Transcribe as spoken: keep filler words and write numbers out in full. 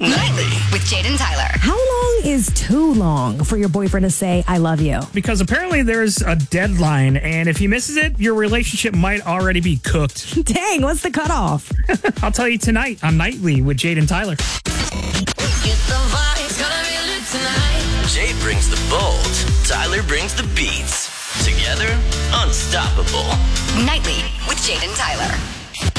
Nightly with Jade and Tyler. How long is too long for your boyfriend to say, I love you? Because apparently there's a deadline, and if he misses it, your relationship might already be cooked. Dang, what's the cutoff? I'll tell you tonight on Nightly with Jade and Tyler. Jade brings the bold, Tyler brings the beats. Together, unstoppable. Nightly with Jade and Tyler.